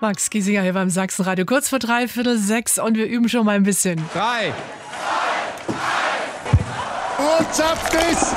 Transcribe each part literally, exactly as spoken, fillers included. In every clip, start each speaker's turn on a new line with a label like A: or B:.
A: Max Giesinger hier beim Sachsenradio. Kurz vor drei, Viertel sechs und wir üben schon mal ein bisschen.
B: Drei. Und zapft es!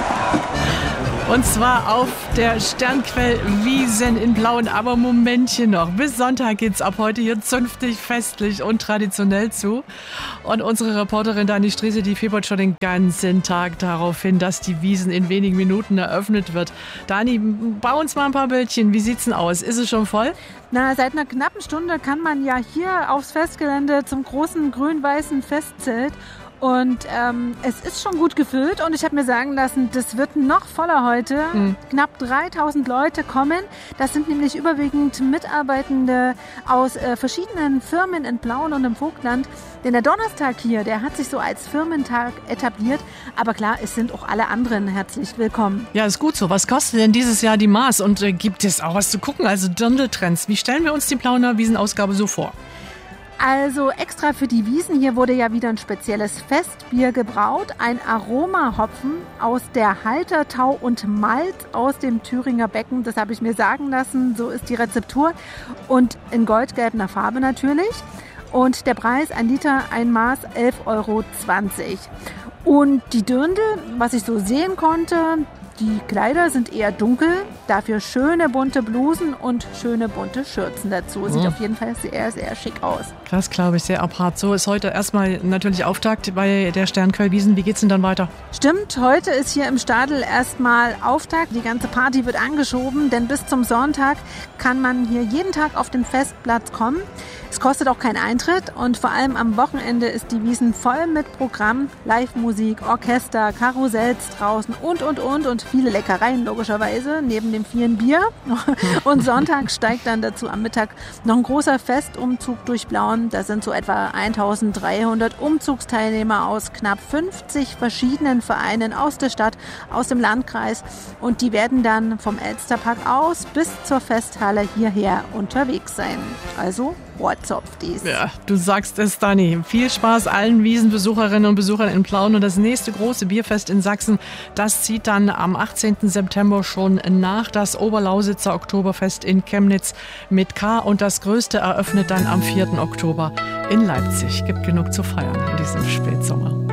A: Und zwar auf der Sternquell-Wiesn in Plauen. Aber Momentchen noch. Bis Sonntag geht's ab heute hier zünftig, festlich und traditionell zu. Und unsere Reporterin Dani Striese, die fiebert schon den ganzen Tag darauf hin, dass die Wiesn in wenigen Minuten eröffnet wird. Dani, bau uns mal ein paar Bildchen. Wie sieht's denn aus? Ist es schon voll?
C: Na, seit einer knappen Stunde kann man ja hier aufs Festgelände zum großen grün-weißen Festzelt. Und ähm, es ist schon gut gefüllt und ich habe mir sagen lassen, das wird noch voller heute. Mhm. Knapp dreitausend Leute kommen. Das sind nämlich überwiegend Mitarbeitende aus äh, verschiedenen Firmen in Plauen und im Vogtland. Denn der Donnerstag hier, der hat sich so als Firmentag etabliert. Aber klar, es sind auch alle anderen herzlich willkommen.
A: Ja, ist gut so. Was kostet denn dieses Jahr die Maß? Und äh, gibt es auch was zu gucken? Also Dirndl-Trends. Wie stellen wir uns die Plauener Wiesenausgabe so vor?
C: Also extra für die Wiesn hier wurde ja wieder ein spezielles Festbier gebraut. Ein Aromahopfen aus der Haltertau und Malz aus dem Thüringer Becken. Das habe ich mir sagen lassen. So ist die Rezeptur. Und in goldgelber Farbe natürlich. Und der Preis, ein Liter, ein Maß, elf Euro zwanzig. Und die Dirndl, was ich so sehen konnte, die Kleider sind eher dunkel, dafür schöne bunte Blusen und schöne bunte Schürzen dazu. Sieht mhm. auf jeden Fall sehr, sehr schick aus.
A: Das glaube ich, sehr apart. So ist heute erstmal natürlich Auftakt bei der Sternquell-Wiesn. Wie geht's denn dann weiter?
C: Stimmt, heute ist hier im Stadel erstmal Auftakt. Die ganze Party wird angeschoben, denn bis zum Sonntag kann man hier jeden Tag auf den Festplatz kommen. Es kostet auch keinen Eintritt und vor allem am Wochenende ist die Wiesn voll mit Programm, Live-Musik, Orchester, Karussells draußen und, und, und und viele Leckereien logischerweise, neben dem vielen Bier. Und Sonntag steigt dann dazu am Mittag noch ein großer Festumzug durch Plauen. Da sind so etwa eintausenddreihundert Umzugsteilnehmer aus knapp fünfzig verschiedenen Vereinen aus der Stadt, aus dem Landkreis und die werden dann vom Elsterpark aus bis zur Festhalle hierher unterwegs sein. Also what's up, dies?
A: Ja, du sagst es, Dani. Viel Spaß allen Wiesenbesucherinnen und Besuchern in Plauen. Und das nächste große Bierfest in Sachsen, das zieht dann am achtzehnten September schon nach, das Oberlausitzer Oktoberfest in Chemnitz mit K. Und das größte eröffnet dann am vierten Oktober in Leipzig. Gibt genug zu feiern in diesem Spätsommer.